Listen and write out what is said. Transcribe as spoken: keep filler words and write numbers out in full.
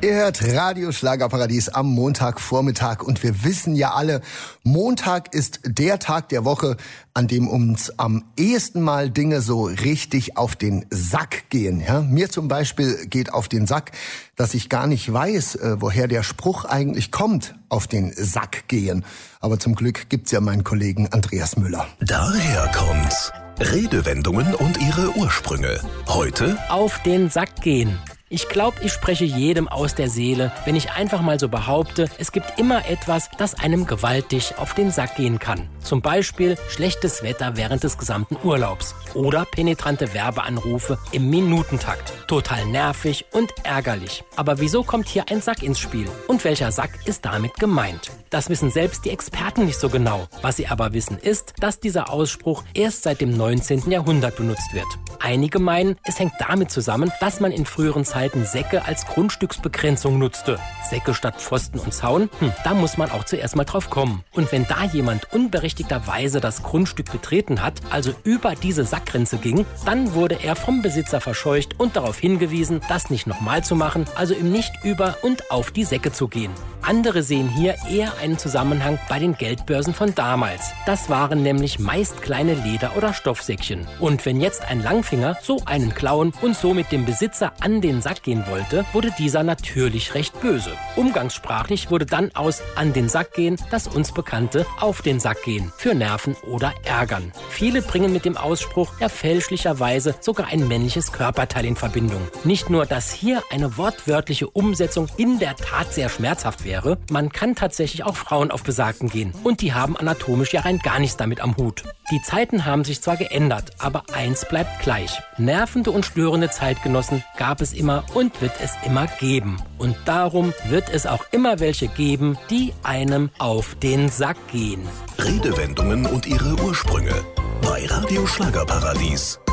Ihr hört Radio Schlagerparadies am Montagvormittag und wir wissen ja alle, Montag ist der Tag der Woche, an dem uns am ehesten mal Dinge so richtig auf den Sack gehen. Ja? Mir zum Beispiel geht auf den Sack, dass ich gar nicht weiß, äh, woher der Spruch eigentlich kommt, auf den Sack gehen. Aber zum Glück gibt's ja meinen Kollegen Andreas Müller. Daher kommt's. Redewendungen und ihre Ursprünge. Heute auf den Sack gehen. Ich glaube, ich spreche jedem aus der Seele, wenn ich einfach mal so behaupte, es gibt immer etwas, das einem gewaltig auf den Sack gehen kann. Zum Beispiel schlechtes Wetter während des gesamten Urlaubs oder penetrante Werbeanrufe im Minutentakt. Total nervig und ärgerlich. Aber wieso kommt hier ein Sack ins Spiel? Und welcher Sack ist damit gemeint? Das wissen selbst die Experten nicht so genau. Was sie aber wissen ist, dass dieser Ausspruch erst seit dem neunzehnten Jahrhundert benutzt wird. Einige meinen, es hängt damit zusammen, dass man in früheren Zeiten Säcke als Grundstücksbegrenzung nutzte. Säcke statt Pfosten und Zaun? Hm, da muss man auch zuerst mal drauf kommen. Und wenn da jemand unberechtigterweise das Grundstück betreten hat, also über diese Sackgrenze ging, dann wurde er vom Besitzer verscheucht und darauf hingewiesen, das nicht nochmal zu machen, also ihm nicht über und auf die Säcke zu gehen. Andere sehen hier eher einen Zusammenhang bei den Geldbörsen von damals. Das waren nämlich meist kleine Leder- oder Stoffsäckchen. Und wenn jetzt ein Langfinger so einen klauen und somit dem Besitzer an den Sack gehen wollte, wurde dieser natürlich recht böse. Umgangssprachlich wurde dann aus an den Sack gehen das uns bekannte auf den Sack gehen für Nerven oder Ärgern. Viele bringen mit dem Ausspruch ja fälschlicherweise sogar ein männliches Körperteil in Verbindung. Nicht nur, dass hier eine wortwörtliche Umsetzung in der Tat sehr schmerzhaft wäre, man kann tatsächlich auch Frauen auf Besagten gehen. Und die haben anatomisch ja rein gar nichts damit am Hut. Die Zeiten haben sich zwar geändert, aber eins bleibt gleich. Nervende und störende Zeitgenossen gab es immer und wird es immer geben. Und darum wird es auch immer welche geben, die einem auf den Sack gehen. Redewendungen und ihre Ursprünge. Bei Radio Schlagerparadies.